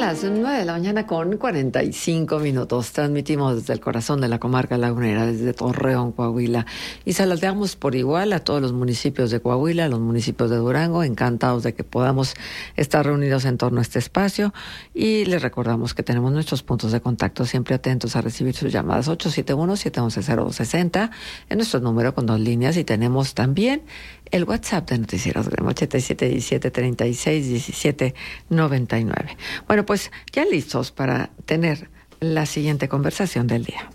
las 9 de la mañana con 45 minutos. Transmitimos desde el corazón de la comarca lagunera, desde Torreón, Coahuila. Y saludamos por igual a todos los municipios de Coahuila, a los municipios de Durango. Encantados de que podamos estar reunidos en torno a este espacio. Y les recordamos que tenemos nuestros puntos de contacto, siempre atentos a recibir sus llamadas. 871-711-0260 en nuestro número con 2 líneas. Y tenemos también el WhatsApp de Noticieros Gremio, 8717-361799. Bueno, pues ya listos para tener la siguiente conversación del día.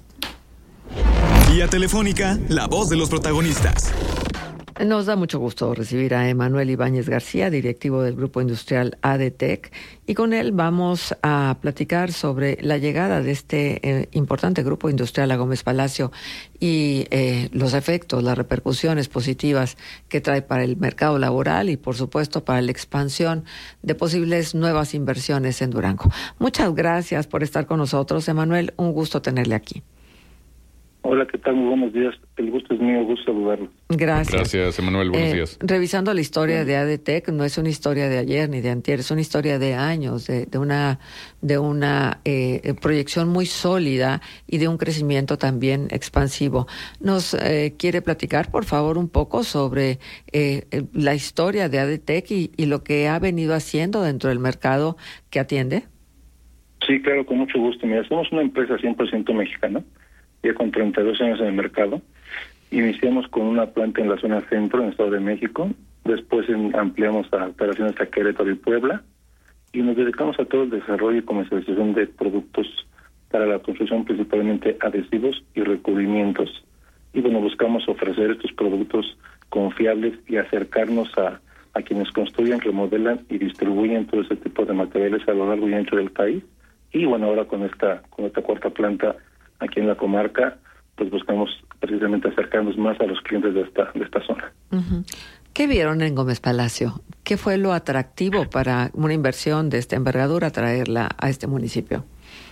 Vía telefónica, la voz de los protagonistas. Nos da mucho gusto recibir a Emanuel Ibáñez García, directivo del Grupo Industrial ADTEC, y con él vamos a platicar sobre la llegada de este importante grupo industrial a Gómez Palacio y los efectos, las repercusiones positivas que trae para el mercado laboral y, por supuesto, para la expansión de posibles nuevas inversiones en Durango. Muchas gracias por estar con nosotros, Emanuel. Un gusto tenerle aquí. Hola, ¿qué tal? Muy buenos días. El gusto es mío, gusto saludarlos. Gracias. Gracias, Emanuel. Buenos días. Revisando la historia de ADTEC, no es una historia de ayer ni de antier, es una historia de años, de una proyección muy sólida y de un crecimiento también expansivo. ¿Nos quiere platicar, por favor, un poco sobre la historia de ADTEC y lo que ha venido haciendo dentro del mercado que atiende? Sí, claro, con mucho gusto. Mira, somos una empresa 100% mexicana, ya con 32 años en el mercado. Iniciamos con una planta en la zona centro, en el Estado de México. Después ampliamos a operaciones a Querétaro y Puebla. Y nos dedicamos a todo el desarrollo y comercialización de productos para la construcción, principalmente adhesivos y recubrimientos. Y bueno, buscamos ofrecer estos productos confiables y acercarnos a quienes construyen, remodelan y distribuyen todo ese tipo de materiales a lo largo y ancho del país. Y bueno, ahora con esta cuarta planta aquí en la comarca, pues buscamos precisamente acercarnos más a los clientes de esta zona. Uh-huh. ¿Qué vieron en Gómez Palacio? ¿Qué fue lo atractivo para una inversión de esta envergadura traerla a este municipio?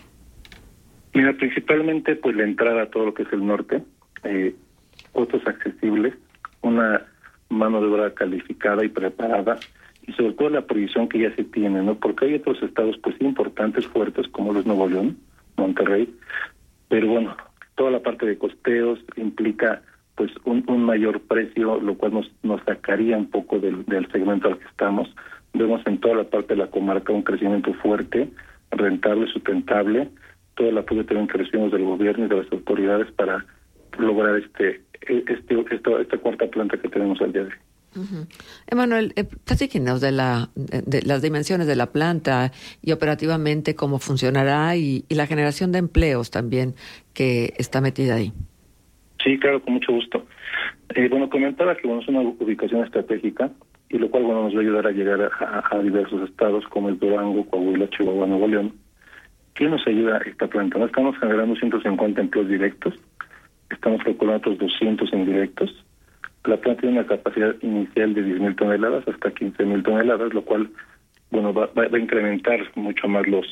Mira, principalmente pues la entrada a todo lo que es el norte, costos accesibles, una mano de obra calificada y preparada, y sobre todo la proyección que ya se tiene, ¿no? Porque hay otros estados pues importantes, fuertes, como los Nuevo León, Monterrey, pero bueno, toda la parte de costeos implica pues un mayor precio, lo cual nos sacaría un poco del segmento al que estamos. Vemos en toda la parte de la comarca un crecimiento fuerte, rentable, sustentable. Todo el apoyo también que recibimos del gobierno y de las autoridades para lograr esta cuarta planta que tenemos al día de hoy. Uh-huh. Emanuel, platíquenos de las dimensiones de la planta y operativamente cómo funcionará y la generación de empleos también que está metida ahí. Sí, claro, con mucho gusto. Bueno, comentaba que es una ubicación estratégica y lo cual nos va a ayudar a llegar a diversos estados como el Durango, Coahuila, Chihuahua, Nuevo León. ¿Qué nos ayuda esta planta? ¿No? Estamos generando 150 empleos directos, estamos calculando otros 200 indirectos. La planta tiene una capacidad inicial de 10,000 toneladas hasta 15,000 toneladas, lo cual va a incrementar mucho más los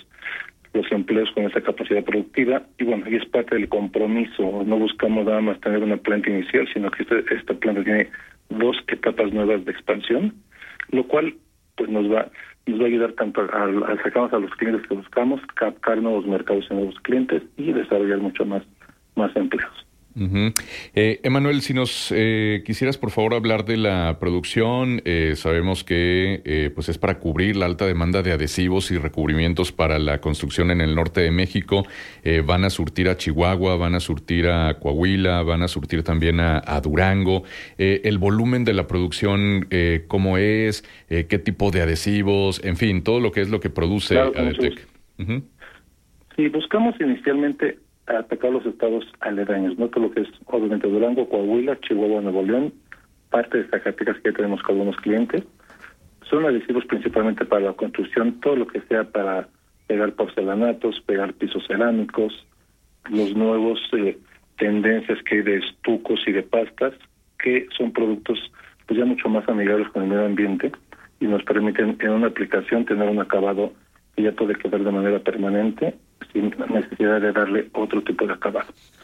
empleos con esa capacidad productiva. Y bueno, y es parte del compromiso. No buscamos nada más tener una planta inicial, sino que esta planta tiene 2 etapas nuevas de expansión, lo cual pues nos va a ayudar tanto a sacarnos a los clientes que buscamos, captar nuevos mercados en nuevos clientes y desarrollar mucho más empleos. Uh-huh. Emanuel, si nos quisieras por favor hablar de la producción, sabemos que pues es para cubrir la alta demanda de adhesivos y recubrimientos para la construcción en el norte de México. Van a surtir a Chihuahua, van a surtir a Coahuila, van a surtir también a Durango. El volumen de la producción, ¿cómo es? ¿Qué tipo de adhesivos? En fin, todo lo que produce ADTEC. Uh-huh. Sí, buscamos inicialmente atacar los estados aledaños, no todo lo que es obviamente Durango, Coahuila, Chihuahua, Nuevo León, parte de Zacatecas que ya tenemos con algunos clientes. Son adhesivos principalmente para la construcción, todo lo que sea para pegar porcelanatos, pegar pisos cerámicos, los nuevos tendencias que hay de estucos y de pastas, que son productos pues ya mucho más amigables con el medio ambiente y nos permiten en una aplicación tener un acabado que ya puede quedar de manera permanente sin necesidad de darle otro tipo de acabado.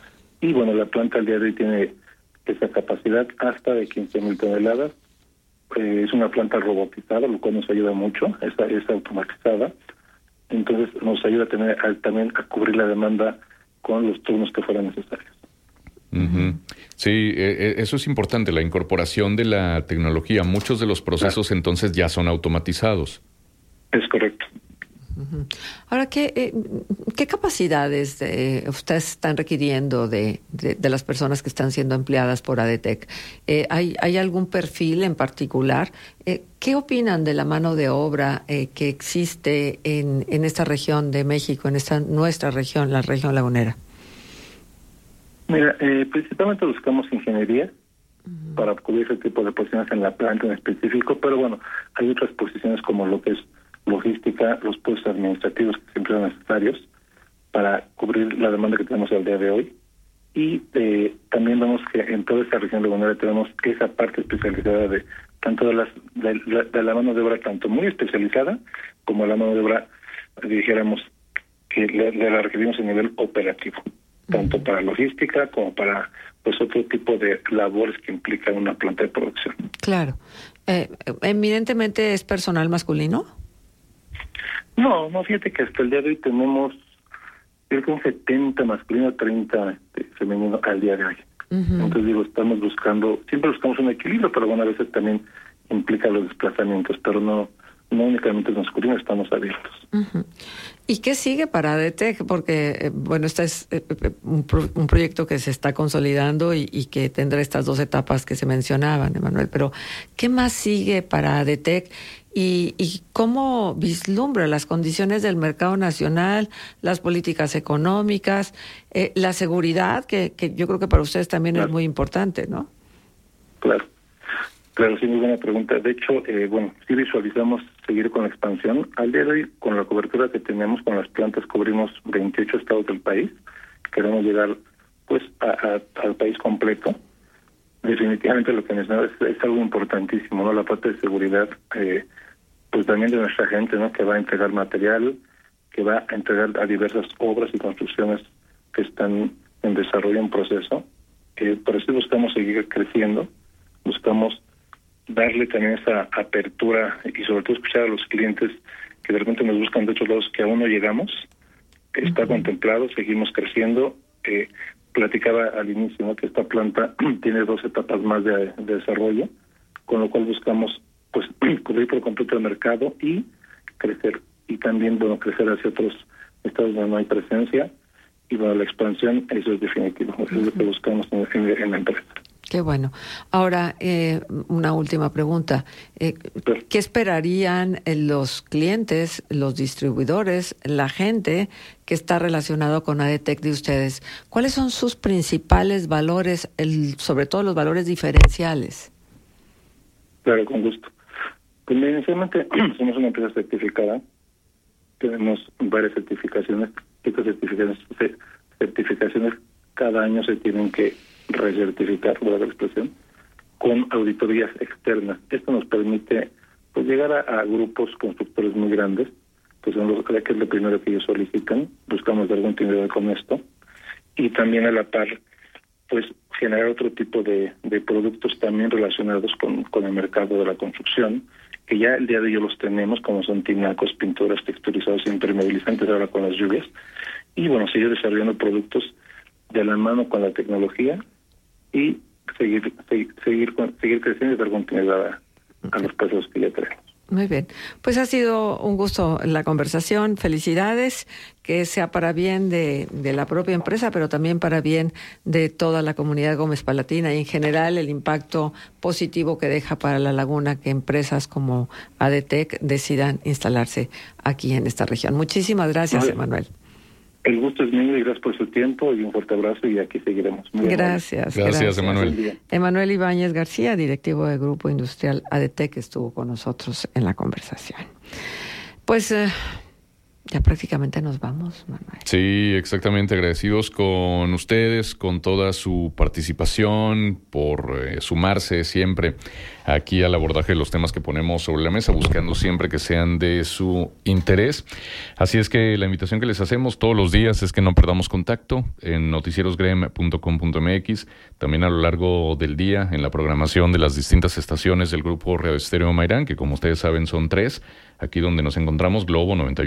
Y bueno, la planta al día de hoy tiene esa capacidad hasta de 15,000 toneladas. Es una planta robotizada, lo cual nos ayuda mucho, es automatizada. entonces nos ayuda también a cubrir la demanda con los turnos que fueran necesarios. Uh-huh. Sí, eso es importante, la incorporación de la tecnología. Muchos de los procesos entonces ya son automatizados. Es correcto. Uh-huh. Ahora, ¿qué capacidades ustedes están requiriendo de las personas que están siendo empleadas por ADTEC? ¿Hay algún perfil en particular? ¿Qué opinan de la mano de obra que existe en esta región de México, en nuestra región, la región lagunera? Mira, principalmente buscamos ingeniería para cubrir ese tipo de posiciones en la planta en específico, pero bueno, hay otras posiciones como lo que es logística, los puestos administrativos que siempre son necesarios para cubrir la demanda que tenemos al día de hoy. Y también vemos que en toda esta región lagunera tenemos esa parte especializada de tanto de la mano de obra, tanto muy especializada como la mano de obra, dijéramos, que la requerimos a nivel operativo, tanto para logística como para pues otro tipo de labores que implican una planta de producción. Claro. ¿Eminentemente es personal masculino? No, fíjate que hasta el día de hoy tenemos creo que un 70 masculino, 30 femenino al día de hoy. Uh-huh. Entonces siempre buscamos un equilibrio, pero bueno, a veces también implica los desplazamientos, pero no únicamente es masculino, estamos abiertos. Uh-huh. ¿Y qué sigue para ADTEC? Porque, bueno, este es un proyecto que se está consolidando y que tendrá estas dos etapas que se mencionaban, Emanuel, pero ¿qué más sigue para ADTEC? ¿Y cómo vislumbra las condiciones del mercado nacional, las políticas económicas, la seguridad, que yo creo que para ustedes también es muy importante, ¿no? Claro, sí, muy buena pregunta. De hecho, sí visualizamos seguir con la expansión. Al día de hoy, con la cobertura que tenemos, con las plantas cubrimos 28 estados del país. Queremos llegar pues al país completo. Definitivamente lo que mencionaba es algo importantísimo, ¿no? La parte de seguridad, pues también de nuestra gente, ¿no? Que va a entregar material, que va a entregar a diversas obras y construcciones que están en desarrollo, en proceso. Por eso buscamos seguir creciendo, buscamos darle también esa apertura y sobre todo escuchar a los clientes que de repente nos buscan de otros lados que aún no llegamos. Está uh-huh. contemplado, seguimos creciendo. Platicaba al inicio, ¿no? Que esta planta tiene 2 etapas más de desarrollo, con lo cual buscamos pues cubrir por completo el mercado y crecer. Y también, crecer hacia otros estados donde no hay presencia. Y la expansión, eso es definitivo. Eso es lo que buscamos en la empresa. Qué bueno. Ahora, una última pregunta. ¿Qué esperarían los clientes, los distribuidores, la gente que está relacionado con ADTEC de ustedes? ¿Cuáles son sus principales valores, sobre todo los valores diferenciales? Claro, con gusto. Pues inicialmente somos una empresa certificada. Tenemos varias certificaciones. Estas certificaciones cada año se tienen que recertificar, por la expresión, con auditorías externas. Esto nos permite pues llegar a grupos constructores muy grandes, que son que es lo primero que ellos solicitan. Buscamos dar algún continuidad con esto y también a la par pues generar otro tipo de productos también relacionados con el mercado de la construcción, que ya el día de hoy los tenemos, como son tinacos, pinturas, texturizados e impermeabilizantes ahora con las lluvias, y seguir desarrollando productos de la mano con la tecnología y seguir creciendo y dar continuidad a los pasos que ya tenemos. Muy bien. Pues ha sido un gusto la conversación. Felicidades, que sea para bien de la propia empresa, pero también para bien de toda la comunidad Gómez Palatina y en general el impacto positivo que deja para la laguna que empresas como ADTEC decidan instalarse aquí en esta región. Muchísimas gracias, Emanuel. El gusto es mío y gracias por su tiempo y un fuerte abrazo y aquí seguiremos. Gracias, Emanuel. Emanuel Ibáñez García, directivo del Grupo Industrial ADTEC, estuvo con nosotros en la conversación. Pues ya prácticamente nos vamos, Manuel. Sí, exactamente. Agradecidos con ustedes, con toda su participación, por sumarse siempre aquí al abordaje de los temas que ponemos sobre la mesa, buscando siempre que sean de su interés. Así es que la invitación que les hacemos todos los días es que no perdamos contacto en noticierosgrem.com.mx, también a lo largo del día en la programación de las distintas estaciones del Grupo Radio Estéreo Mairán, que como ustedes saben son 3, aquí donde nos encontramos, Globo 91.1,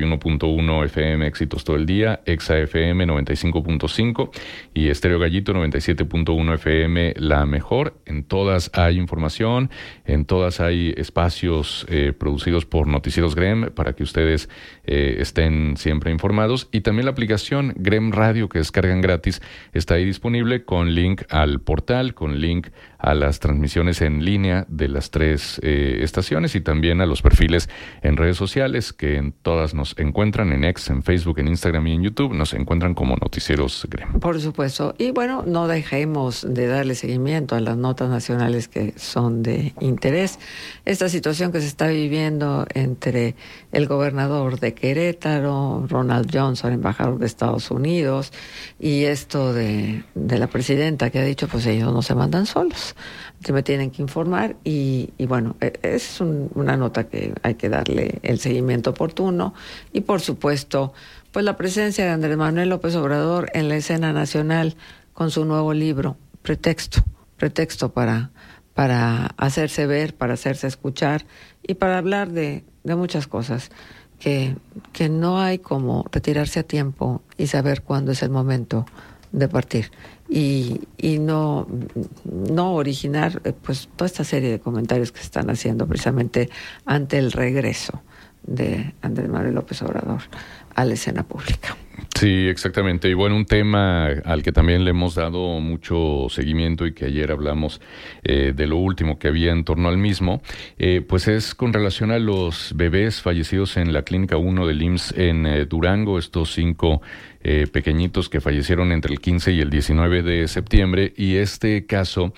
97.1 FM Éxitos Todo el Día, Exa FM 95.5 y Estéreo Gallito 97.1 FM La Mejor. En todas hay información, en todas hay espacios producidos por Noticieros GREM para que ustedes estén siempre informados, y también la aplicación GREM Radio que descargan gratis está ahí disponible con link al portal, con link a las transmisiones en línea de las 3 estaciones y también a los perfiles en redes sociales, que en todas nos encuentran, en X, en Facebook, en Instagram y en YouTube, nos encuentran como Noticieros GREM. Por supuesto. Y bueno, no dejemos de darle seguimiento a las notas nacionales que son de interés. Esta situación que se está viviendo entre el gobernador de Querétaro, Ronald Johnson, embajador de Estados Unidos, y esto de la presidenta que ha dicho, pues ellos no se mandan solos, se me tienen que informar, y bueno, es una nota que hay que darle el seguimiento oportuno. Y por supuesto, pues la presencia de Andrés Manuel López Obrador en la escena nacional con su nuevo libro, Pretexto para hacerse ver, para hacerse escuchar y para hablar de muchas cosas, que no hay como retirarse a tiempo y saber cuándo es el momento de partir y no originar pues toda esta serie de comentarios que se están haciendo precisamente ante el regreso de Andrés Manuel López Obrador a la escena pública. Sí, exactamente. Y bueno, un tema al que también le hemos dado mucho seguimiento y que ayer hablamos de lo último que había en torno al mismo, pues es con relación a los bebés fallecidos en la Clínica 1 del IMSS en Durango, estos 5 pequeñitos que fallecieron entre el 15 y el 19 de septiembre. Y este caso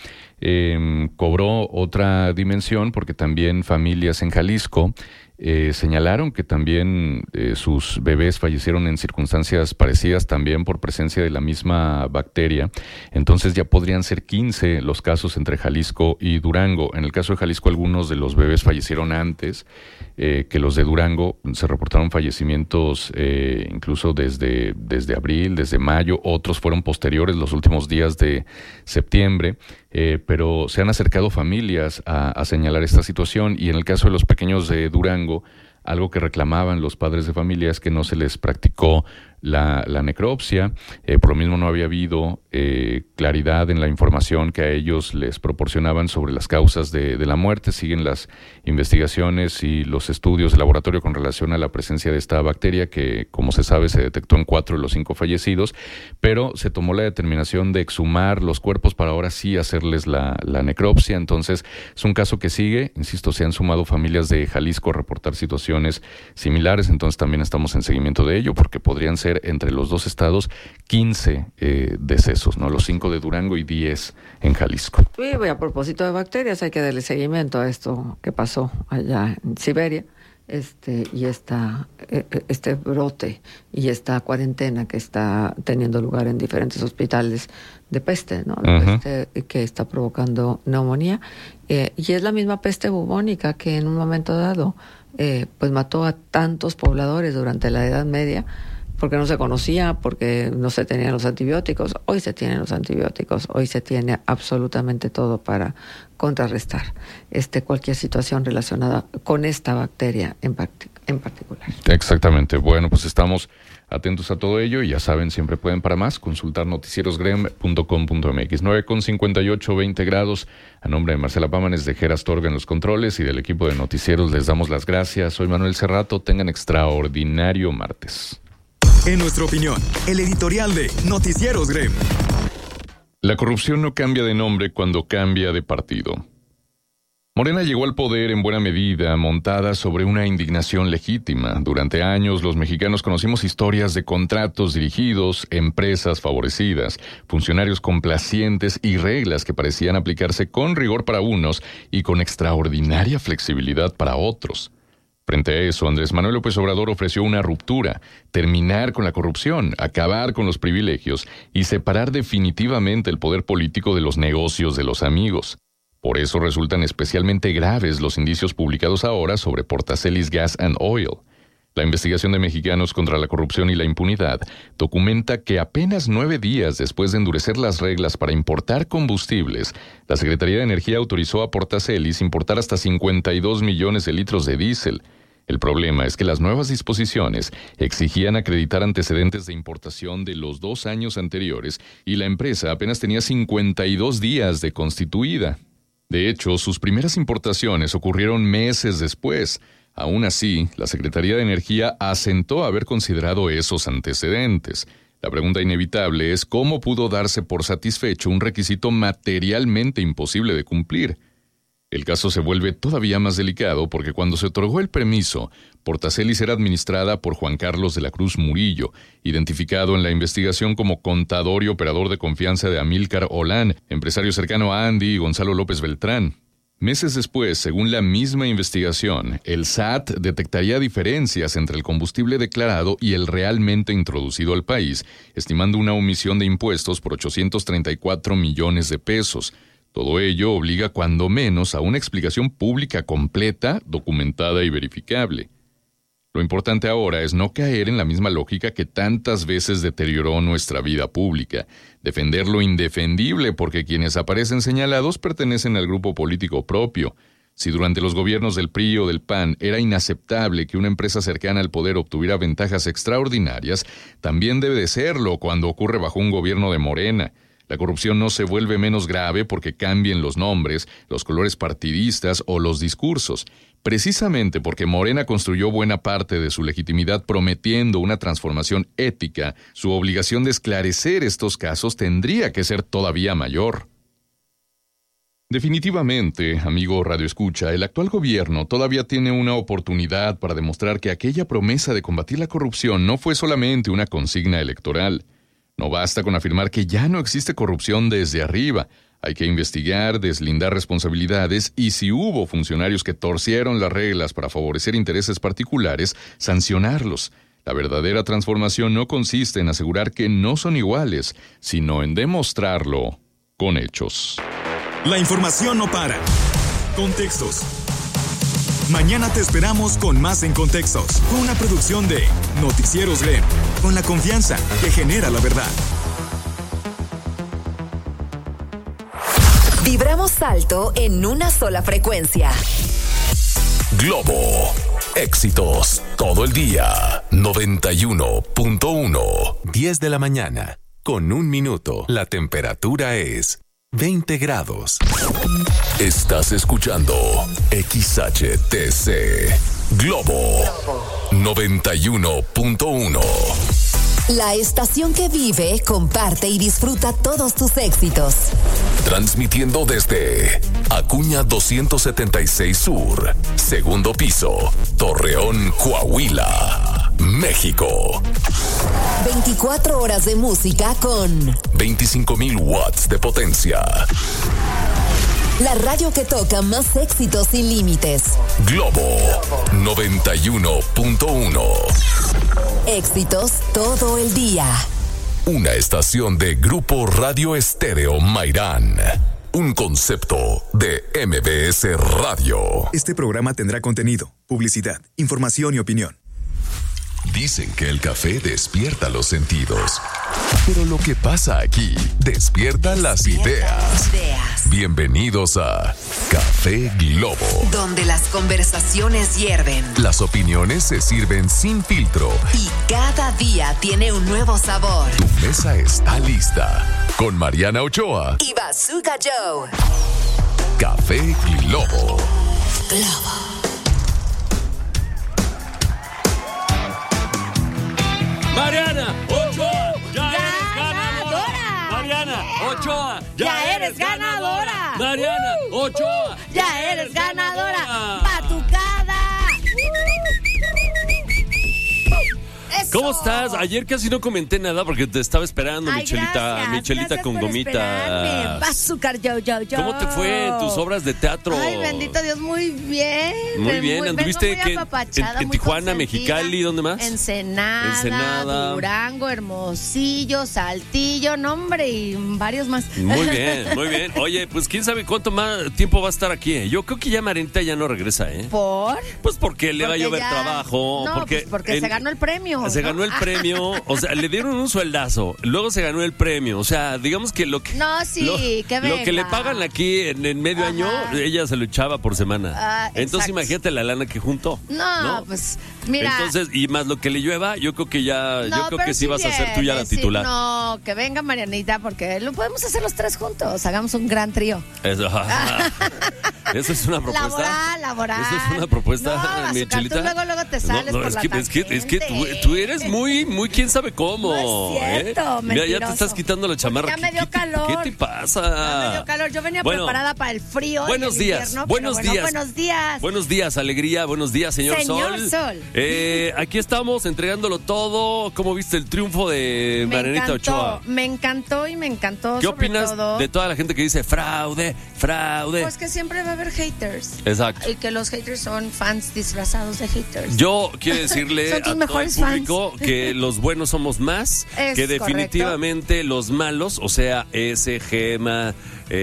cobró otra dimensión porque también familias en Jalisco señalaron que también sus bebés fallecieron en circunstancias parecidas, también por presencia de la misma bacteria. Entonces ya podrían ser 15 los casos entre Jalisco y Durango. En el caso de Jalisco, algunos de los bebés fallecieron antes que los de Durango. Se reportaron fallecimientos incluso desde abril, desde mayo. Otros fueron posteriores, los últimos días de septiembre. Pero se han acercado familias a señalar esta situación, y en el caso de los pequeños de Durango, algo que reclamaban los padres de familia es que no se les practicó la necropsia. Por lo mismo no había habido claridad en la información que a ellos les proporcionaban sobre las causas de la muerte. Siguen las investigaciones y los estudios de laboratorio con relación a la presencia de esta bacteria que, como se sabe, se detectó en 4 de los 5 fallecidos, pero se tomó la determinación de exhumar los cuerpos para ahora sí hacerles la necropsia. Entonces es un caso que sigue. Insisto, se han sumado familias de Jalisco a reportar situaciones similares, entonces también estamos en seguimiento de ello, porque podrían ser entre los 2 estados 15 decesos, ¿no? Los 5 de Durango y 10 en Jalisco. Y a propósito de bacterias, hay que darle seguimiento a esto que pasó allá en Siberia, y este brote y esta cuarentena que está teniendo lugar en diferentes hospitales de peste, ¿no? De peste que está provocando neumonía, y es la misma peste bubónica que en un momento dado pues mató a tantos pobladores durante la Edad Media, porque no se conocía, porque no se tenían los antibióticos. Hoy se tienen los antibióticos, hoy se tiene absolutamente todo para contrarrestar cualquier situación relacionada con esta bacteria en particular. Exactamente. Bueno, pues estamos atentos a todo ello y ya saben, siempre pueden para más consultar noticierosgrem.com.mx. 9:58, 20 grados. A nombre de Marcela Pámanes, de Gera Astorga en los controles y del equipo de noticieros, les damos las gracias. Soy Manuel Cerrato. Tengan extraordinario martes. En nuestra opinión, el editorial de Noticieros GREM. La corrupción no cambia de nombre cuando cambia de partido. Morena llegó al poder en buena medida montada sobre una indignación legítima. Durante años los mexicanos conocimos historias de contratos dirigidos, empresas favorecidas, funcionarios complacientes y reglas que parecían aplicarse con rigor para unos y con extraordinaria flexibilidad para otros. Frente a eso, Andrés Manuel López Obrador ofreció una ruptura, terminar con la corrupción, acabar con los privilegios y separar definitivamente el poder político de los negocios de los amigos. Por eso resultan especialmente graves los indicios publicados ahora sobre Portacelis Gas and Oil. La investigación de Mexicanos contra la Corrupción y la Impunidad documenta que apenas 9 días después de endurecer las reglas para importar combustibles, la Secretaría de Energía autorizó a Portacelis importar hasta 52 millones de litros de diésel. El problema es que las nuevas disposiciones exigían acreditar antecedentes de importación de los 2 años anteriores y la empresa apenas tenía 52 días de constituida. De hecho, sus primeras importaciones ocurrieron meses después. Aún así, la Secretaría de Energía asentó haber considerado esos antecedentes. La pregunta inevitable es cómo pudo darse por satisfecho un requisito materialmente imposible de cumplir. El caso se vuelve todavía más delicado porque cuando se otorgó el permiso, Portacelis era administrada por Juan Carlos de la Cruz Murillo, identificado en la investigación como contador y operador de confianza de Amílcar Olán, empresario cercano a Andy y Gonzalo López Beltrán. Meses después, según la misma investigación, el SAT detectaría diferencias entre el combustible declarado y el realmente introducido al país, estimando una omisión de impuestos por 834 millones de pesos. Todo ello obliga cuando menos a una explicación pública completa, documentada y verificable. Lo importante ahora es no caer en la misma lógica que tantas veces deterioró nuestra vida pública, defender lo indefendible porque quienes aparecen señalados pertenecen al grupo político propio. Si durante los gobiernos del PRI o del PAN era inaceptable que una empresa cercana al poder obtuviera ventajas extraordinarias, también debe de serlo cuando ocurre bajo un gobierno de Morena. La corrupción no se vuelve menos grave porque cambien los nombres, los colores partidistas o los discursos. Precisamente porque Morena construyó buena parte de su legitimidad prometiendo una transformación ética, su obligación de esclarecer estos casos tendría que ser todavía mayor. Definitivamente, amigo Radio Escucha, el actual gobierno todavía tiene una oportunidad para demostrar que aquella promesa de combatir la corrupción no fue solamente una consigna electoral. No basta con afirmar que ya no existe corrupción desde arriba. Hay que investigar, deslindar responsabilidades y si hubo funcionarios que torcieron las reglas para favorecer intereses particulares, sancionarlos. La verdadera transformación no consiste en asegurar que no son iguales, sino en demostrarlo con hechos. La información no para. Contextos. Mañana te esperamos con más en Contextos, una producción de Noticieros GLEM, con la confianza que genera la verdad. Vibramos alto en una sola frecuencia. Globo. Éxitos todo el día. 91.1. 10 de la mañana. Con 1 minuto. La temperatura es 20 grados. Estás escuchando XHTC Globo 91.1. La estación que vive, comparte y disfruta todos tus éxitos. Transmitiendo desde Acuña 276 Sur, segundo piso, Torreón, Coahuila, México. 24 horas de música con 25,000 watts de potencia. La radio que toca más éxitos sin límites. Globo 91.1. Éxitos todo el día. Una estación de Grupo Radio Estéreo Mairán. Un concepto de MBS Radio. Este programa tendrá contenido, publicidad, información y opinión. Dicen que el café despierta los sentidos. Pero lo que pasa aquí despierta las ideas. Bienvenidos a Café Globo, donde las conversaciones hierven, las opiniones se sirven sin filtro y cada día tiene un nuevo sabor. Tu mesa está lista con Mariana Ochoa y Bazooka Joe. Café Globo. Mariana Ochoa, ya eres ganadora. Mariana Ochoa, ya eres ganadora. Mariana Ochoa, ya eres ganadora. Batucada. Eso. ¿Cómo estás? Ayer casi no comenté nada porque te estaba esperando, Michelita. Michelita con gomita. Bazooka Joe. ¿Cómo te fue en tus obras de teatro? Ay, bendito Dios, muy bien. Muy bien. ¿Anduviste en Tijuana, Mexicali, dónde más? Ensenada, Durango, Hermosillo, Saltillo, nombre y varios más. Muy bien. Oye, pues quién sabe cuánto más tiempo va a estar aquí. Yo creo que ya Marianita ya no regresa, ¿eh? ¿Por? Pues porque le va a llover trabajo. No, porque se ganó el premio. se ganó el premio, o sea, le dieron un sueldazo, luego se ganó el premio, o sea, digamos que lo que... No, sí, que venga. Lo que le pagan aquí en medio año, ella se lo echaba por semana. Entonces imagínate la lana que juntó. No, pues, mira. Entonces, y más lo que le llueva, yo creo que sí vas a ser tú ya la titular. No, que venga Marianita, porque lo podemos hacer los tres juntos, hagamos un gran trío. Eso es una propuesta. Laboral. Eso es una propuesta, no, mi Chelita. Tú luego te sales por la tangente. Es que tú eres muy quién sabe cómo. No es cierto, Mira, ya te estás quitando la chamarra. Ya me dio calor. ¿Qué te pasa? Ya me dio calor. Yo venía preparada para el frío. Buenos días. Buenos días. Buenos días, alegría. Buenos días, señor Sol. Aquí estamos entregándolo todo. ¿Cómo viste el triunfo de Marianita Ochoa? Me encantó. ¿Qué opinas de toda la gente que dice fraude? Pues que siempre va a haber haters. Exacto. Y que los haters son fans disfrazados de haters. Yo quiero decirle a todo el público que los buenos somos más, que definitivamente los malos, o sea, Gema...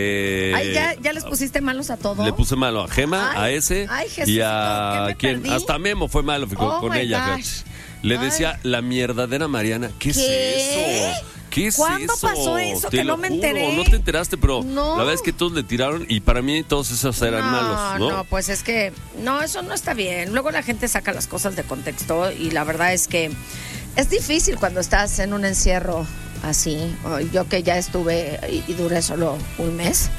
¿Ya les pusiste malos a todos? Le puse malo a Gema, a y a ¿quién? Hasta Memo fue malo con ella. Le decía la mierdadera Mariana. ¿Qué es eso? ¿Qué es ¿Cuándo eso? pasó eso? Te que no lo me juro, enteré. No te enteraste, pero la verdad es que todos le tiraron y para mí todos esos eran malos, ¿no? No, pues es que eso no está bien. Luego la gente saca las cosas de contexto y la verdad es que es difícil cuando estás en un encierro así. Yo que ya estuve y duré solo un mes,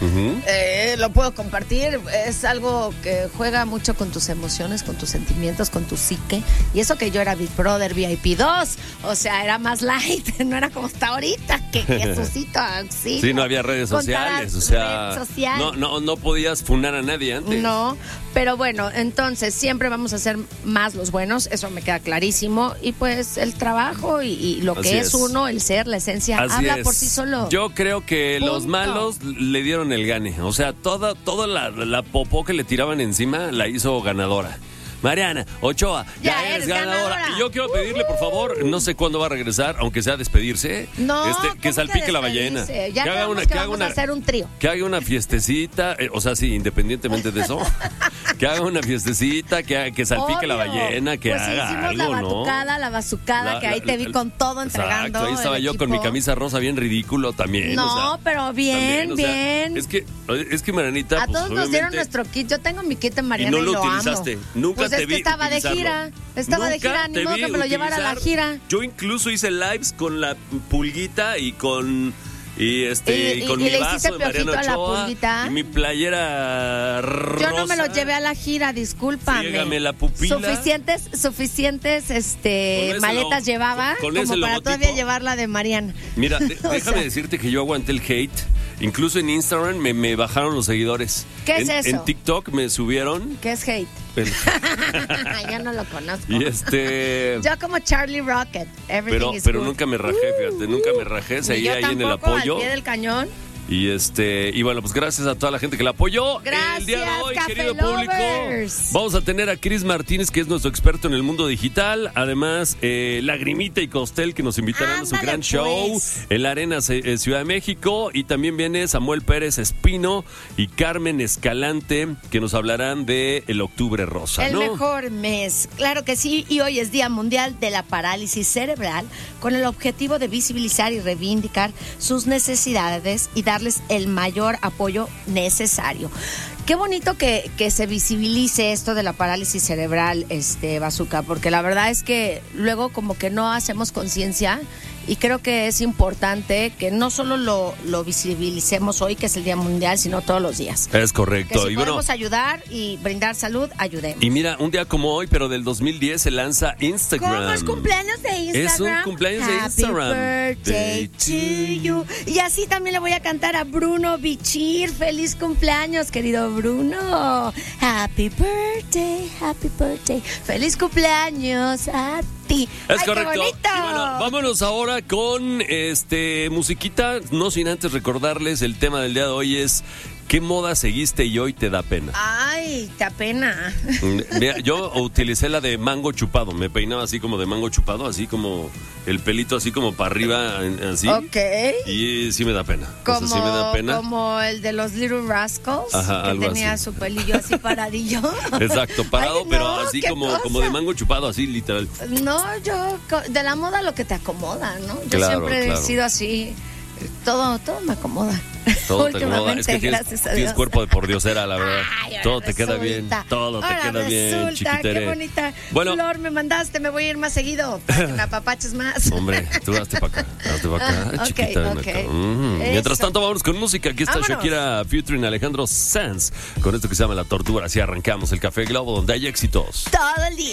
lo puedo compartir. Es algo que juega mucho con tus emociones, con tus sentimientos, con tu psique. Y eso que yo era Big Brother VIP 2, o sea, era más light, no era como está ahorita, que Jesucito, sí. Sí, no había redes sociales, o sea, no podías funar a nadie antes. No, pero bueno, entonces siempre vamos a ser más los buenos, eso me queda clarísimo. Y pues el trabajo y lo que es uno, el ser, la esencia, habla por sí solo. Yo creo que los malos le dieron el gane. O sea, toda la popó que le tiraban encima la hizo ganadora. Mariana Ochoa, ya eres ganadora. Y yo quiero pedirle, por favor, no sé cuándo va a regresar, aunque sea a despedirse, que salpique la ballena. Ya que vamos a hacer un trío. Que haga una fiestecita, o sea, sí, independientemente de eso, que haga una fiestecita, que salpique la ballena, que haga algo, la bazucada, que ahí te vi con todo entregando. Exacto, ahí estaba yo con mi camisa rosa bien ridículo también. No, pero bien. Es que Marianita, a todos nos dieron nuestro kit. Yo tengo mi kit en Mariana y no lo utilizaste. Nunca pues es que estaba de gira. Ni modo que me lo llevara a la gira. Yo incluso hice lives con la pulguita y con con mi vaso de Mariana Ochoa y mi playera rosa. Yo no me lo llevé a la gira, discúlpame. Llégame la pupila. Suficientes maletas llevaba como para todavía llevarla de Mariana. Mira, déjame decirte que yo aguanté el hate. Incluso en Instagram me bajaron los seguidores. ¿Qué es eso? En TikTok me subieron. ¿Qué es hate? Yo no lo conozco. Y yo como Charlie Rocket. Pero nunca me rajé, fíjate, nunca me rajé. Seguía ahí en el apoyo. Al pie del cañón. Y bueno, pues gracias a toda la gente que la apoyó. Gracias, el día de hoy, Café querido Lovers. público. Vamos a tener a Chris Martínez, que es nuestro experto en el mundo digital. Además, Lagrimita y Costel, que nos invitarán a su gran show en la Arena Ciudad de México. Y también viene Samuel Pérez Espino y Carmen Escalante, que nos hablarán de el Octubre Rosa. El mejor mes, claro que sí. Y hoy es Día Mundial de la Parálisis Cerebral, con el objetivo de visibilizar y reivindicar sus necesidades y darles el mayor apoyo necesario. Qué bonito que se visibilice esto de la parálisis cerebral, Bazooka, porque la verdad es que luego como que no hacemos conciencia y creo que es importante que no solo lo visibilicemos hoy, que es el Día Mundial, sino todos los días. Es correcto. Que si podemos ayudar y brindar salud, ayudemos. Y mira, un día como hoy, pero del 2010, se lanza Instagram. ¿Cómo es cumpleaños de Instagram? Es un cumpleaños de Instagram. Happy birthday to you. Y así también le voy a cantar a Bruno Bichir. Feliz cumpleaños, querido Bruno. Happy birthday, happy birthday. Feliz cumpleaños a ti. Es ¡ay, correcto! qué bonito! Y bueno, vámonos ahora con musiquita, no sin antes recordarles el tema del día de hoy es ¿Qué moda seguiste y hoy te da pena? Ay, te da pena. Mira, yo utilicé la de mango chupado. Me peinaba así como de mango chupado, así como el pelito así como para arriba, así. Ok. Y sí me da pena. Como, sí me da pena. Como el de los Little Rascals. Ajá, que algo tenía así. su pelillo así paradillo. Exacto, parado, Ay, no, pero así como de mango chupado, así literal. No, yo de la moda lo que te acomoda, ¿no? Yo Claro, siempre he sido así. Todo me acomoda. Todo te acomoda. Es que tienes cuerpo de pordiosera, la verdad. Ay, todo te queda bien. Todo te queda bien, chiquitere. Qué bonita bueno, flor me mandaste. Me voy a ir más seguido para que me apapaches más. Hombre, tú hazte para acá. Chiquita. Okay. Mientras tanto, vámonos con música. Aquí está Vámonos. Shakira featuring Alejandro Sanz con esto que se llama La Tortura. Así arrancamos el Café Globo, donde hay éxitos. Todo el día.